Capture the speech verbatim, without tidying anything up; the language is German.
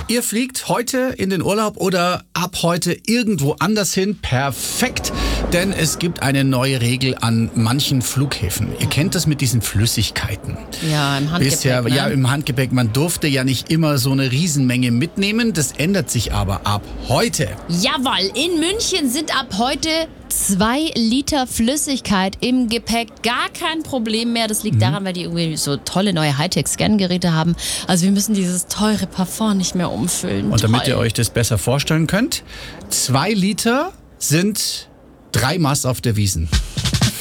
Ihr fliegt heute in den Urlaub oder ab heute irgendwo anders hin. Perfekt, denn es gibt eine neue Regel an manchen Flughäfen. Ihr kennt das mit diesen Flüssigkeiten. Ja, im Handgepäck. Bisher, ne? Ja, im Handgepäck. Man durfte ja nicht immer so eine Riesenmenge mitnehmen. Das ändert sich aber ab heute. Jawohl, in München sind ab heute zwei Liter Flüssigkeit im Gepäck gar kein Problem mehr. Das liegt mhm. daran, weil die irgendwie so tolle neue Hightech-Scan-Geräte haben. Also wir müssen dieses teure Parfum nicht mehr umfüllen. Und damit Toll. ihr euch das besser vorstellen könnt, zwei Liter sind drei Maß auf der Wiesn.